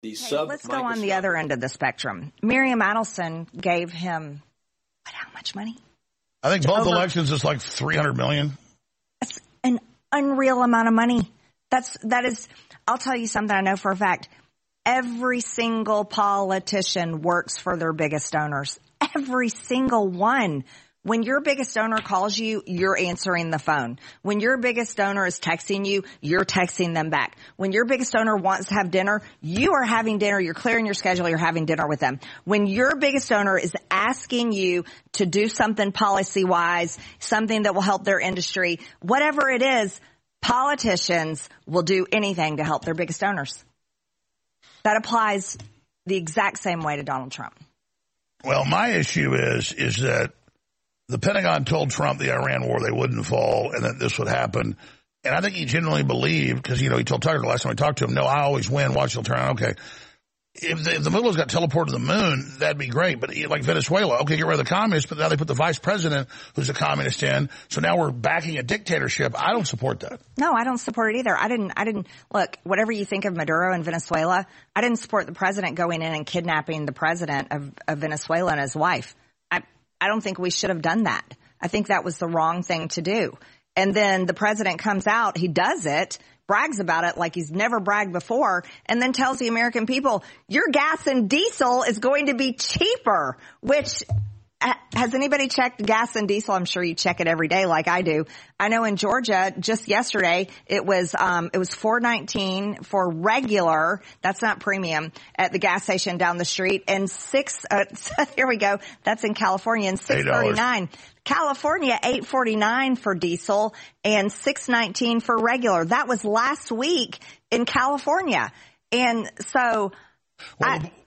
Let's go on the other end of the spectrum. Miriam Adelson gave him, how much money? I think both elections is like $300 million. That's an unreal amount of money. That is, I'll tell you something I know for a fact. Every single politician works for their biggest donors. Every single one. When your biggest donor calls you, you're answering the phone. When your biggest donor is texting you, you're texting them back. When your biggest donor wants to have dinner, you are having dinner. You're clearing your schedule. You're having dinner with them. When your biggest donor is asking you to do something policy-wise, something that will help their industry, whatever it is, politicians will do anything to help their biggest donors. That applies the exact same way to Donald Trump. Well, my issue is that the Pentagon told Trump the Iran war, they wouldn't fall and that this would happen. And I think he genuinely believed, because, he told Tucker the last time I talked to him, no, I always win, watch it turn out. Okay. If the Mullahs got teleported to the moon, that'd be great. But like Venezuela, okay, get rid of the communists, but now they put the vice president who's a communist in. So now we're backing a dictatorship. I don't support that. No, I don't support it either. I didn't look, whatever you think of Maduro and Venezuela, I didn't support the president going in and kidnapping the president of Venezuela and his wife. I don't think we should have done that. I think that was the wrong thing to do. And then the president comes out, he does it, brags about it like he's never bragged before, and then tells the American people, your gas and diesel is going to be cheaper, which has anybody checked gas and diesel? I'm sure you check it every day like I do. I know in Georgia, just yesterday, it was $4.19 for regular, that's not premium, at the gas station down the street, and here we go, that's in California, and $6.39. California, $8.49 for diesel and $6.19 for regular. That was last week in California. And so